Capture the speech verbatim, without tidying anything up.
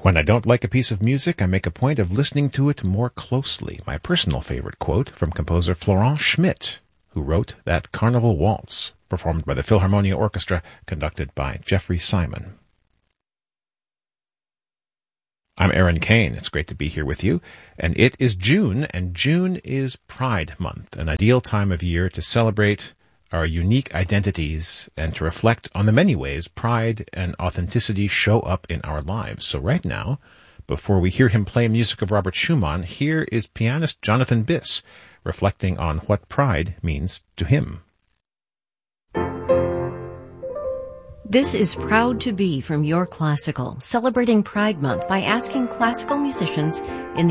When I don't like a piece of music, I make a point of listening to it more closely. My personal favorite quote from composer Florent Schmitt, who wrote that Carnival Waltz, performed by the Philharmonia Orchestra, conducted by Jeffrey Simon. I'm Aaron Kane. It's great to be here with you. And it is June, and June is Pride Month, an ideal time of year to celebrate our unique identities and to reflect on the many ways pride and authenticity show up in our lives. So right now, before we hear him play music of Robert Schumann, here is pianist Jonathan Biss reflecting on what pride means to him. This is Proud to Be from Your Classical, celebrating Pride Month by asking classical musicians in the